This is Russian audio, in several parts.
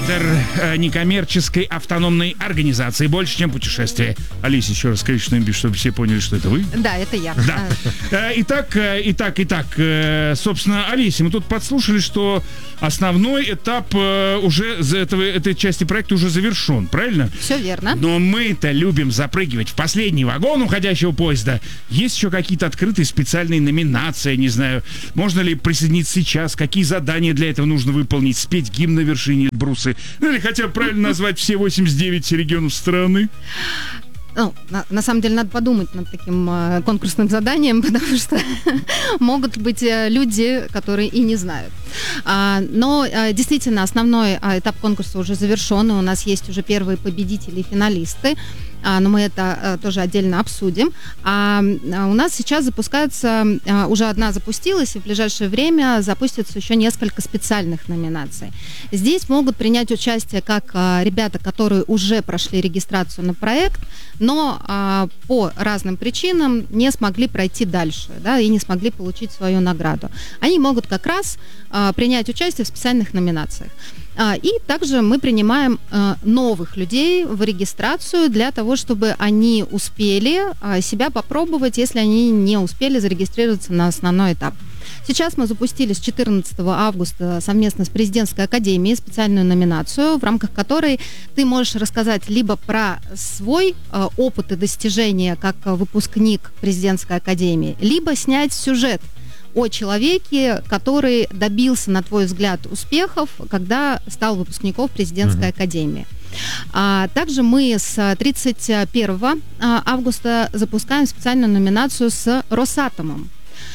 организатор некоммерческой автономной организации «Больше, чем путешествие». Алис, еще раз скажи что-нибудь, чтобы все поняли, что это вы. Да, это я. Да. Итак, собственно, Алиса, мы тут подслушали, что основной этап уже этой части проекта уже завершен, правильно? Все верно. Но мы-то любим запрыгивать в последний вагон уходящего поезда. Есть еще какие-то открытые специальные номинации, не знаю, можно ли присоединиться сейчас, какие задания для этого нужно выполнить, спеть гимн на вершине Эльбрусы, ну или хотя бы правильно назвать все 89 регионов страны. Ну, на самом деле надо подумать над таким конкурсным заданием, потому что могут быть люди, которые и не знают. Но действительно основной этап конкурса уже завершен, и у нас есть уже первые победители и финалисты. Но мы это тоже отдельно обсудим. У нас сейчас запускается, уже одна запустилась, и в ближайшее время запустится еще несколько специальных номинаций. Здесь могут принять участие как ребята, которые уже прошли регистрацию на проект, но по разным причинам не смогли пройти дальше, да, и не смогли получить свою награду. Они могут как раз принять участие в специальных номинациях. И также мы принимаем новых людей в регистрацию для того, чтобы они успели себя попробовать, если они не успели зарегистрироваться на основной этап. Сейчас мы запустили с 14 августа совместно с Президентской академией специальную номинацию, в рамках которой ты можешь рассказать либо про свой опыт и достижения как выпускник Президентской академии, либо снять сюжет о человеке, который добился, на твой взгляд, успехов, когда стал выпускником Президентской академии. Также мы с 31 августа запускаем специальную номинацию с Росатомом.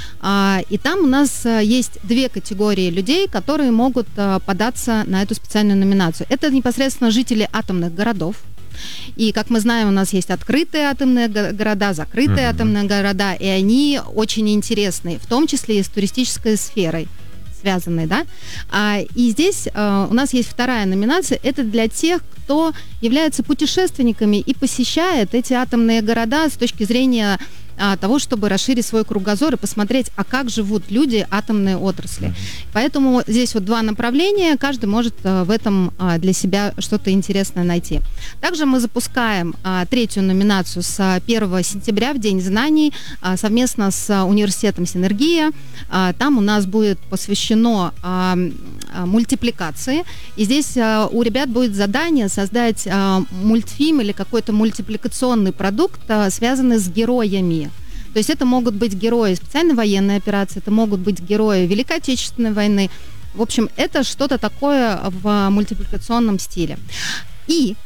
И там у нас есть две категории людей, которые могут податься на эту специальную номинацию. Это непосредственно жители атомных городов. И, как мы знаем, у нас есть открытые атомные города, закрытые атомные города, и они очень интересны, в том числе и с туристической сферой связанные, да. И здесь у нас есть вторая номинация, это для тех, кто является путешественниками и посещает эти атомные города с точки зрения того, чтобы расширить свой кругозор и посмотреть, а как живут люди атомной отрасли. Поэтому здесь вот два направления, каждый может в этом для себя что-то интересное найти. Также мы запускаем третью номинацию с 1 сентября, в День знаний, совместно с университетом «Синергия». Там у нас будет посвящено мультипликации, и здесь у ребят будет задание создать мультфильм или какой-то мультипликационный продукт, связанный с героями. То есть это могут быть герои специальной военной операции, это могут быть герои Великой Отечественной войны. В общем, это что-то такое в мультипликационном стиле. И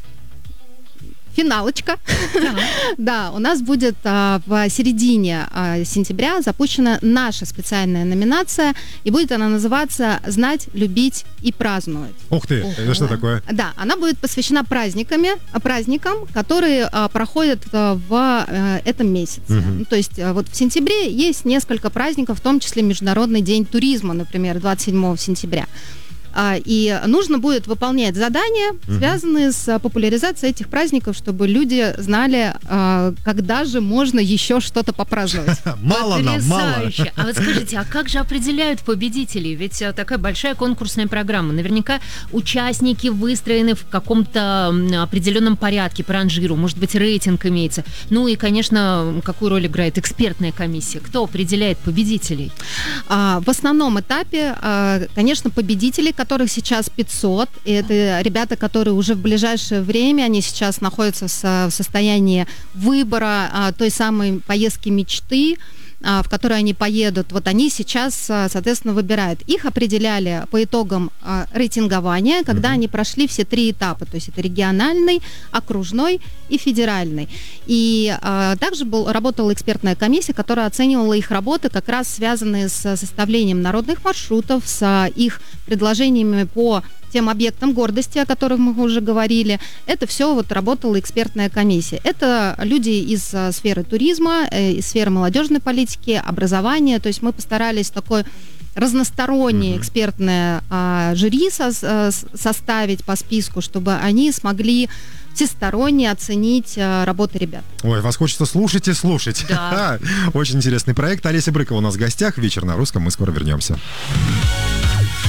финалочка. Да, у нас будет в середине сентября запущена наша специальная номинация, и будет она называться «Знать, любить и праздновать». Ух ты, это что такое? Да, она будет посвящена праздникам, которые проходят в этом месяце. То есть вот в сентябре есть несколько праздников, в том числе Международный день туризма, например, 27 сентября. И нужно будет выполнять задания, связанные с популяризацией этих праздников, чтобы люди знали, когда же можно еще что-то попраздновать. Мало нам, мало. А вот скажите, а как же определяют победителей? Ведь такая большая конкурсная программа. Наверняка участники выстроены в каком-то определенном порядке, по ранжиру, может быть, рейтинг имеется. Ну и, конечно, какую роль играет экспертная комиссия? Кто определяет победителей? В основном этапе, конечно, победители, которых сейчас 500, и это ребята, которые уже в ближайшее время, они сейчас находятся в состоянии выбора той самой поездки мечты, в которой они поедут, вот они сейчас, соответственно, выбирают. Их определяли по итогам рейтингования, когда они прошли все 3 этапа, то есть это региональный, окружной и федеральный. И также работала экспертная комиссия, которая оценивала их работы, как раз связанные с составлением народных маршрутов, с их предложениями по тем объектам гордости, о которых мы уже говорили. Это все вот работала экспертная комиссия. Это люди из сферы туризма, из сферы молодежной политики, образования. То есть мы постарались такой разностороннее экспертное жюри составить по списку, чтобы они смогли всесторонне оценить работу ребят. Ой, вас хочется слушать и слушать. Да. Очень интересный проект. Олеся Брыкова у нас в гостях. Вечер на русском. Мы скоро вернемся.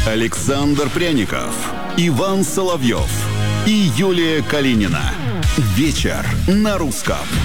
Александр Пряников, Иван Соловьев и Юлия Калинина. Вечер на русском.